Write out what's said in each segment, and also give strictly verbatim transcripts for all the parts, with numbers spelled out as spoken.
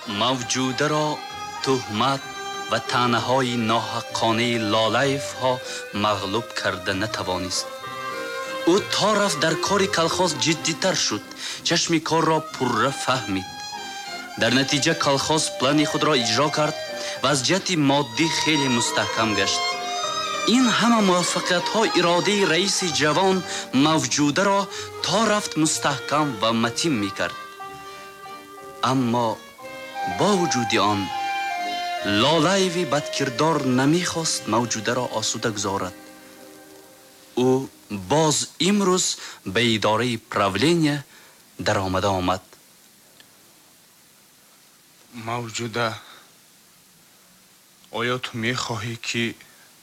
موجوده را تهمت و طعنه‌های ناحقانه لالیف ها مغلوب کرده نتوانست. او تا رفت در کار کلخاز جدی‌تر شد، چشم کار را پرره فهمید. در نتیجه کلخاز پلان خود را اجرا کرد و از جهت مادی خیلی مستحکم گشت. این همه موفقیت ها اراده رئیس جوان موجوده را تا رفت مستحکم و متین می کرد. اما با وجود آن لالایوی بدکردار نمی خواست موجوده را آسوده گذارد. او باز امروز به اداره پراولینیا در آمده آمد. موجوده، آیا تو می خواهی که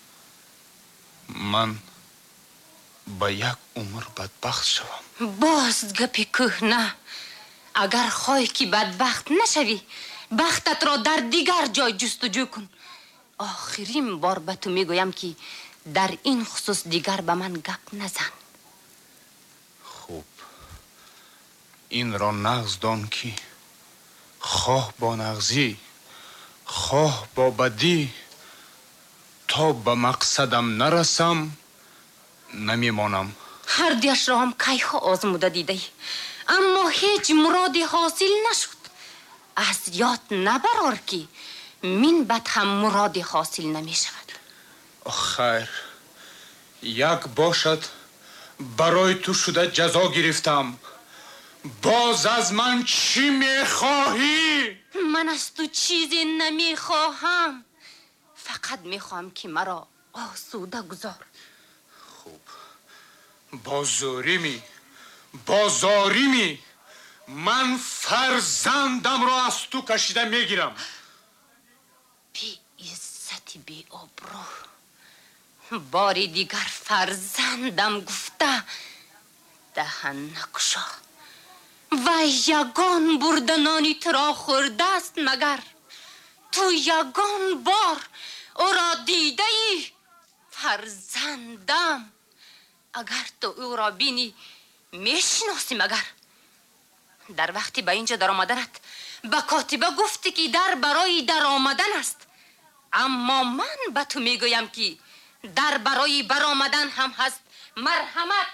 من به یک عمر بدبخت شوم؟ باز گپی کهنه. اگر خواهی که بدبخت نشوی، بختت را در دیگر جای جستجو کن. آخرین بار به تو میگویم که در این خصوص دیگر به من گپ نزن. خوب، این را نغز دان که خواه با نغزی خواه با بدی تا به مقصدم نرسم نمیمانم. هر دیش را هم کیخا آزموده دیده ای، اما هیچ مرادی حاصل نشد. از یاد نبرار که من بد هم مرادی حاصل نمی شود. خیر، یک باشد برای تو شده جزا گرفتم. باز از من چی میخواهی؟ من از تو چیزی نمیخواهم، فقط میخواهم که مرا آسوده گذار. خوب، بازاری می بازاری می من فرزندم را از تو کشیده میگیرم. بی عزت بی آبرو، باری دیگر فرزندم گفته دهن نکشا. و یگان بردنانی ترا خورده است مگر؟ تو یگان بار او را دیده ای؟ فرزندم، اگر تو او را بینی میشناسی مگر؟ در وقتی به اینجا در آمدنت به کاتبه گفتی که در برای در آمدن است، اما من به تو میگویم که در برای بر آمدن هم هست مرحمت.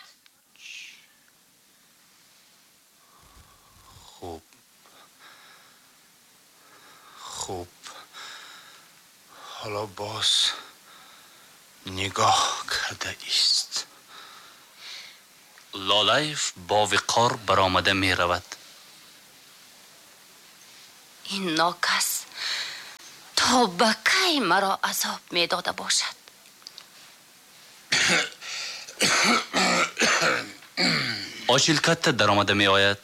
خوب خوب حالا باز نگاه کرده است. لالایف با وقار برآمده می رود. این ناکس تا به کی مرا عذاب می داده باشد؟ آشیلکت در آمده می آید.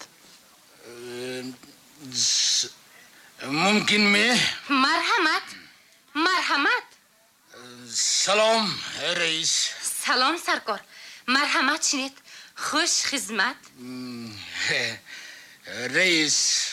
ممکن می؟ مرحمت مرحمت. سلام رئیس. سلام سرکار. مرحمت شنید. خوش خدمت. رئیس،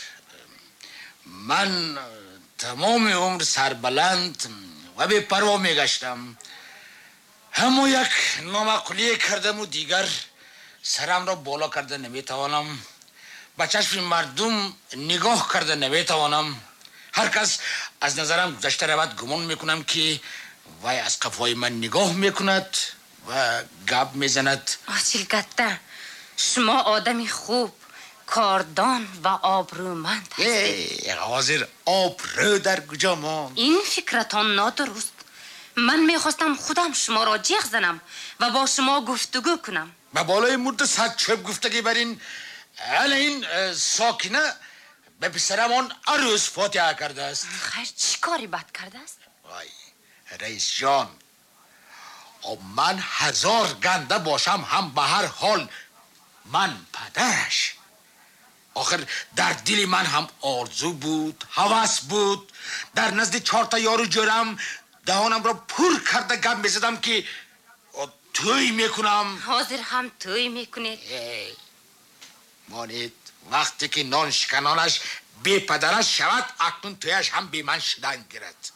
من تمام عمر سربلند و به پروا می گشتم، همو یک نامعقولی کردم و دیگر سرم را بالا کرده نمی توانم، با چشم مردم نگاه کرده نمی توانم. هر کس از نظرم گذشته رود گمان میکنم که وای از قفای من نگاه میکند و گپ میزند. آشیلکته، شما آدمی خوب، کاردان و آبرومند هستید. حاضر آبرو در کجا ماند؟ این فکرتان نادرست. من میخواستم خودم شما را جیغ زنم و با شما گفتگو کنم. با بالای مرد صد چوب گفتگی برین. حالا این ساکنه به پسرمان عروس فاتحه کرده است. خیر چی کاری بد کرده است؟ وای رئیس جان، من هزار گنده باشم هم به هر حال من پدرش. آخر در دل من هم آرزو بود، هوس بود. در نزد چهار تا یارو جرم دهانم را پر کرده گم میزدم که توی میکنم. حاضر هم توی میکنید؟ مانید وقتی که نان شکنانش بی پدرش شود، اکنون تویش هم بی من شدن گیرد.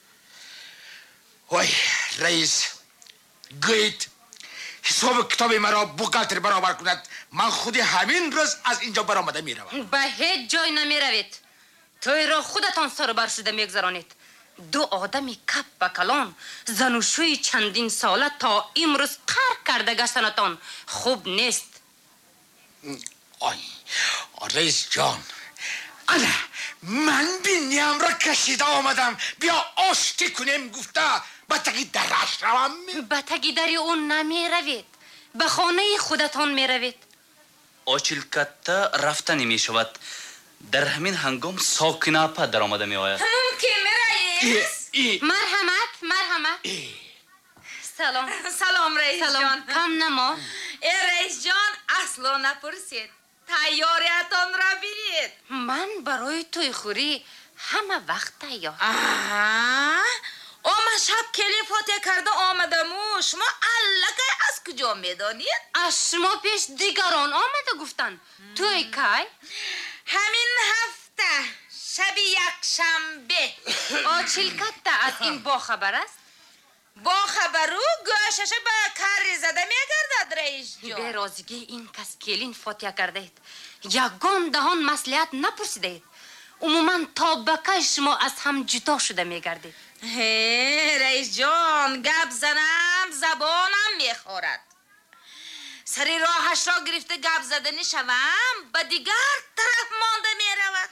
وای رئیس، گوید حساب کتاب مرا بوغالتر برابر کند. من خودی همین روز از اینجا برآمده می روم. به هیچ جای نمی روید توی را خودتان سر بر شده میگذرانید. دو آدمی کپ و کلان زنوشوی چندین ساله تا امروز قهر کرده گشتنتان خوب نیست. آی رئیس جان، انا من بینیم را کشیده آمدم بیا آشتی کنیم گفته بتگی درش روم. بتگی دری اون نمی روید، به خانه خودتان می روید. آچیلکتا رفته نمی شود. در همین هنگام ساکن اپا در آمده می آید. ممکن می رئیس؟ مرحمت مرحمت. سلام. سلام رئیس سلام. جان. کم نما. ای رئیس جان اصلا نپرسید، تیاریتان را بینید. من برای توی خوری همه وقت تیار. آه اما شب کلی فاتح کرده آمدم و شما علکه از کجا میدانید؟ از شما پیش دیگران آمده گفتن. توی کی؟ همین هفته شب یک شنبه. آچیلکتا از این با خبر است؟ با خبرو گوشش به کار زده میگردد رئیس به جان. رازگی این کس کلین فاتح کرده اید. یگان دهان مصلحت نپرسیده اید. عموما تا بکه شما از هم جدا شده میگردید. هی رئیس جان گپ زنم زبانم میخورد. سری راهش را گرفته گپ زدنی شوم به دیگر طرف مانده میرود.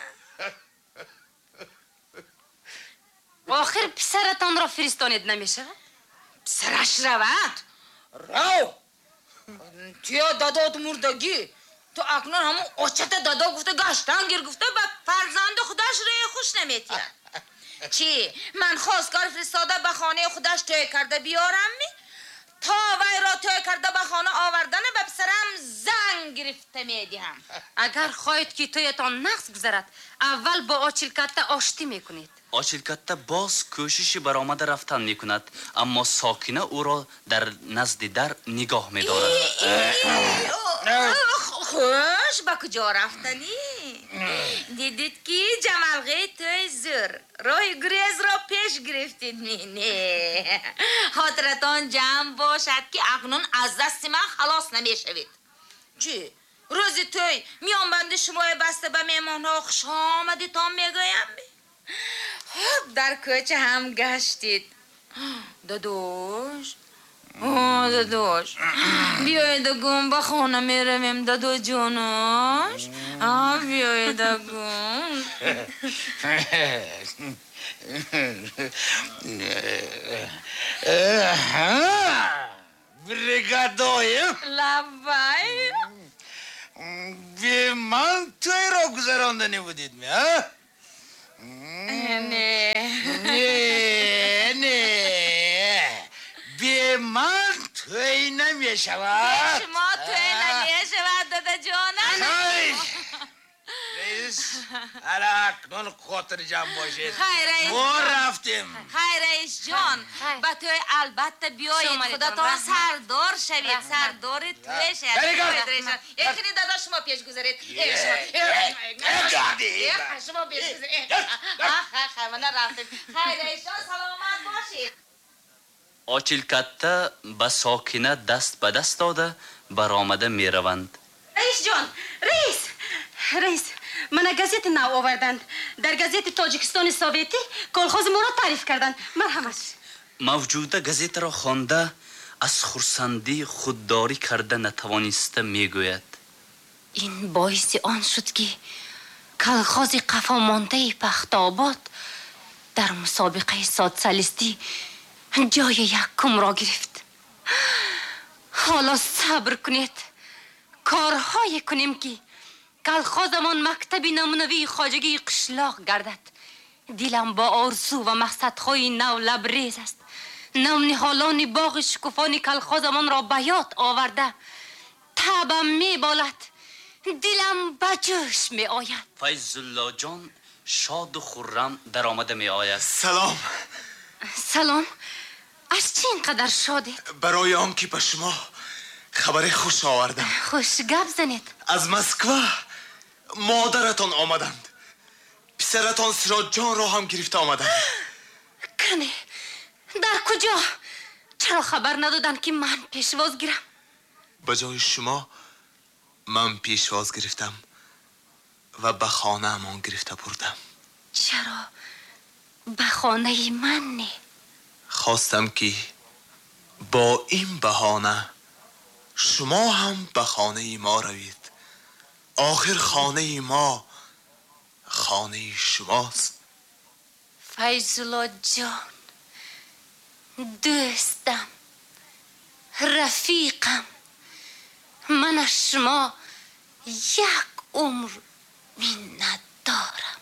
آخر پسرتان را فرستانید نمیشه؟ سرش رود رو توی دادات مردگی تو اکنون همون اوچت دادا گفته گشتن گیر گفته به فرزند خودش ری خوش نمیتید. چی؟ من خواستگار فرستاده به خانه خودش توی کرده بیارم می؟ تا وی را توی کرده به خانه آوردن به پسرم زنگ گرفته میدیم. اگر خواهید که تویتان نقص گذرد اول با آچیلکتا آشتی میکنید. آچیلکتا باز کوششی برآمده رفتن می کند، اما ساکنه او را در نزد در نگاه می دارد. خوش با کجا رفتنی؟ دیدید که جمالغه توی زر راه گریز را پیش گرفتید می نه خاطرتان جمع باشد که اکنون از دست من خلاص نمی شوید. چی؟ روزی توی میان بند شما بسته به میمان ها خوش آمدی تا میگویم بی؟ خب در کوچه هم گشتید. دادوش آه دادوش بیایید گم با خانه میرویم دادو جانوش. آه بیایید گم. بریگادایم لبای بی من توی را گذراندنی بودید می ها؟ نه نه نه بی من توی نمی شود. شما توی نمی شود دادا جانم. رئیس حالا اکنون خاطر جمع باشید. خیر رئیس ما جان. رفتیم. خیر رئیس جان خیر. با توی البته بیایید شمالیتان خداتان رحمت. سردار شوید. رحمت. سردار توی شوید. بری گرد. بیایید رئیس جان. یکی دادا شما پیش گذارید. یه. شما گردی. یه شما پیش گذارید. آه خیر خیر من رفتیم. خیر رئیس جان سلامت باشید. آچیلکتا به ساکنه دست به دست داده برآمده می روند. رئیس جان، رئیس رئیس من گازت نو آوردند. در گازت تاجیکستان سوویتی کلخوز ما را تعریف کردند. مرحمت. موجوده گزیت را خوانده از خرسندی خودداری کرده نتوانسته می گوید. این باعث آن شد که کلخوز قفا مانده پختاباد در مسابقه سوسیالیستی جای یکم را گرفت. حالا صبر کنید، کارهای کنیم که کلخوزمان مکتب نمونوی خواجگی قشلاق گردد. دلم با آرزو و مقصدهای نو لبریز است. نو نهالان باغ شکوفان کلخوزمان را به یاد آورده تبم می بالد، دلم به جوش می آید. فیضالله جان شاد و خرم در آمده می آید. سلام. سلام. از چی اینقدر شادید؟ برای آن که به شما خبر خوش آوردم. خوش گپ زنید. از مسکو مادرتان آمدند. پسرتان سراج جان را هم گرفته آمدند. کنه در کجا؟ چرا خبر ندادن که من پیشواز گیرم؟ به جای شما من پیشواز گرفتم و به خانه امان گرفته بردم. چرا به خانه من نه؟ خواستم که با این بهانه شما هم به خانه ما روید. آخر خانه ما خانه شماست. فیض‌الله جان، دوستم، رفیقم، من از شما یک عمر منت دارم.